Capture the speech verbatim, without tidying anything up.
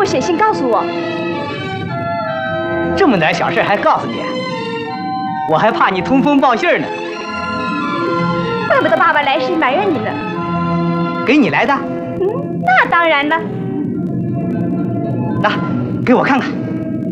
写信告诉我。 这么点小事还告诉你？我还怕你通风报信呢。 怪不得爸爸来时埋怨你呢。 给你来的？ 嗯，那当然了。 那，给我看看。